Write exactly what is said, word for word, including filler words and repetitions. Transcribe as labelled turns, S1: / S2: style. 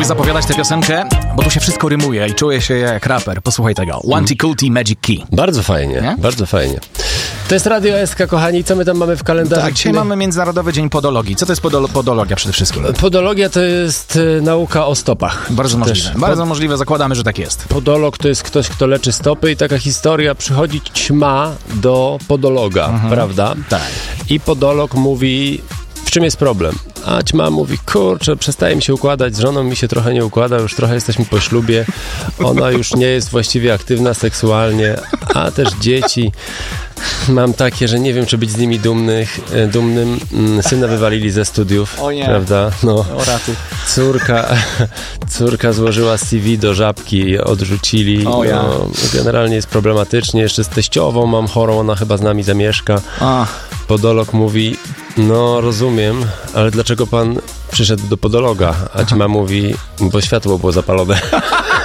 S1: lubisz zapowiadać tę piosenkę, bo tu się wszystko rymuje i czuję się jak raper. Posłuchaj tego. One T Cool T Magic Key.
S2: Bardzo fajnie, nie? Bardzo fajnie. To jest Radio S K, kochani. Co my tam mamy w kalendarzu?
S1: Tak, dzisiaj mamy Międzynarodowy Dzień Podologii. Co to jest podolo- podologia przede wszystkim?
S2: Podologia to jest y, nauka o stopach.
S1: Bardzo możliwe.
S2: Też.
S1: Bardzo możliwe. Zakładamy, że tak jest.
S2: Podolog to jest ktoś, kto leczy stopy i taka historia, przychodzi ćma do podologa, mhm. prawda?
S1: Tak.
S2: I podolog mówi, w czym jest problem? A ćma mówi, kurczę, przestaje mi się układać, z żoną mi się trochę nie układa, już trochę jesteśmy po ślubie, ona już nie jest właściwie aktywna seksualnie, a też dzieci mam takie, że nie wiem, czy być z nimi dumnych, dumnym. Syna wywalili ze studiów,
S1: o nie.
S2: prawda? No,
S1: o raty.
S2: Córka, córka złożyła C V do Żabki, odrzucili.
S1: O ja.
S2: No, generalnie jest problematycznie, jeszcze z teściową mam chorą, ona chyba z nami zamieszka.
S1: A.
S2: Podolog mówi, no rozumiem, ale dlaczego pan przyszedł do podologa? A ćma mówi, bo światło było zapalone.